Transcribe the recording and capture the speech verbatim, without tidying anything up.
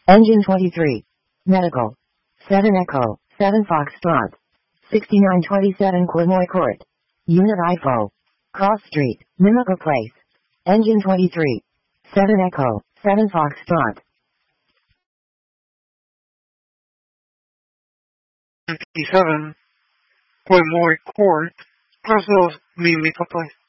Engine twenty-three. Medical. seven Echo, seven Foxtrot. sixty-nine twenty-seven Quemoy Court. Unit I F O. Cross Street, Mimica Place. Engine twenty-three. seven Echo, seven Foxtrot. fifty-seven Quemoy Court, Brussels, Mimica Place.